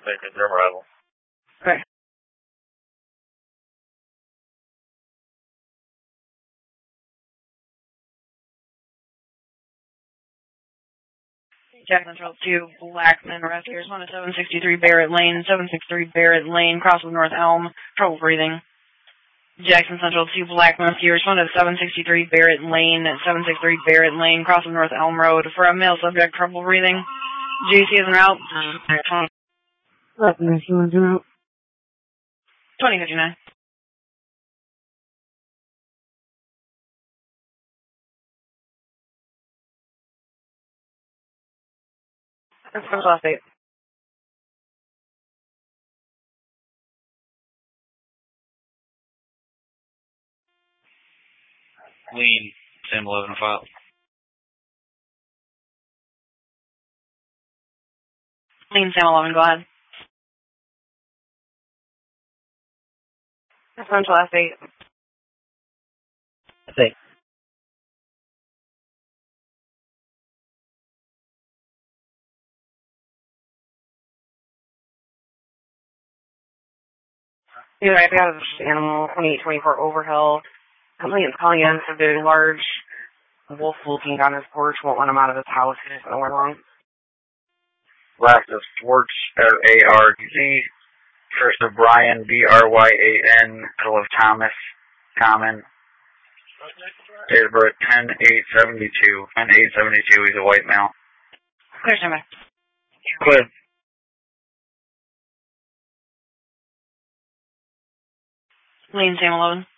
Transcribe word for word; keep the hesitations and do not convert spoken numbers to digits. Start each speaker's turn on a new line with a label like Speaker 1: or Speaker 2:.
Speaker 1: Baker, zero arrival.
Speaker 2: Okay. Jackson Central two, Blackman, rescuers one to seven sixty-three Barrett Lane, seven sixty-three Barrett Lane, cross with North Elm, trouble breathing. Jackson Central two, Blackman, rescuers one to seven sixty-three Barrett Lane, seven sixty-three Barrett Lane, cross with North Elm Road, for a male subject, trouble breathing. J C is en route. Blackman, she went out.
Speaker 1: twenty fifty-nine. That's the last date.
Speaker 3: Lean, Sam eleven file.
Speaker 1: Lean, Sam eleven, go ahead. That's the last date.
Speaker 3: Thanks.
Speaker 2: Yeah, I got this animal, twenty-eight twenty-four Overhill. Something is calling in, a very large wolf looking on his porch, won't let him out of his house, he doesn't know where long.
Speaker 1: Last of Swartz, L A R Z. First of Brian, B R Y A N. Middle of Thomas, Common. Date of birth, ten eight seventy-two. ten eight seventy-two, he's a white male.
Speaker 2: Clear, stand by.
Speaker 1: Good.
Speaker 2: Lean, Sam eleven.